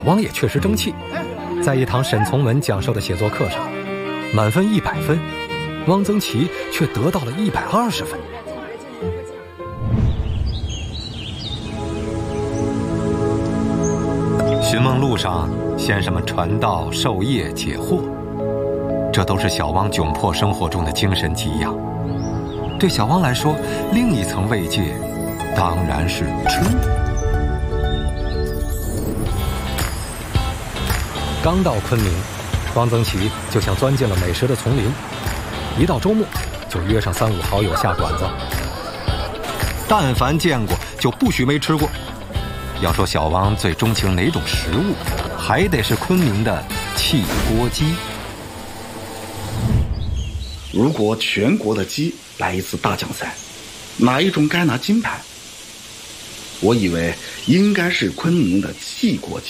汪也确实争气，在一堂沈从文讲授的写作课上，满分100分，汪曾祺却得到了120分。寻梦路上，先生们传道授业解惑，这都是小汪窘迫生活中的精神给养。对小汪来说，另一层慰藉当然是吃。刚到昆明，汪曾祺就像钻进了美食的丛林，一到周末就约上3、5好友下馆子，但凡见过就不许没吃过。要说小汪最钟情哪种食物，还得是昆明的汽锅鸡。 如果全国的鸡来一次大奖赛，哪一种该拿金牌？我以为应该是昆明的汽锅鸡。